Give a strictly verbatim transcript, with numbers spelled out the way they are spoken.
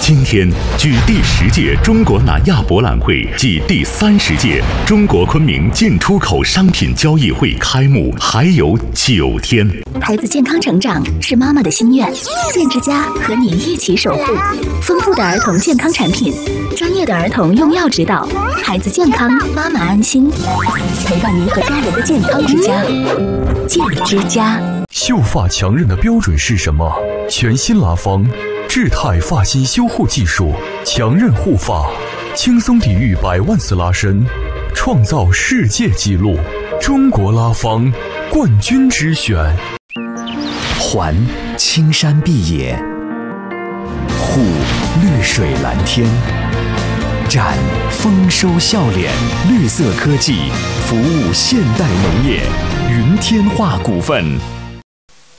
今天，距第十届中国南亚博览会暨第三十届中国昆明进出口商品交易会开幕还有九天。 孩子健康成长是妈妈的心愿，健之家和你一起守护。丰富的儿童健康产品，专业的儿童用药指导，孩子健康，妈妈安心，陪伴您和家人的健康之家。健之家。 秀发强韧的标准是什么？全新拉芳智泰发型修护技术，强韧护发，轻松抵御百万次拉伸，创造世界纪录。中国拉芳冠军之选。 环青山碧野，护绿水蓝天，展丰收笑脸，绿色科技服务现代农业。云天化股份。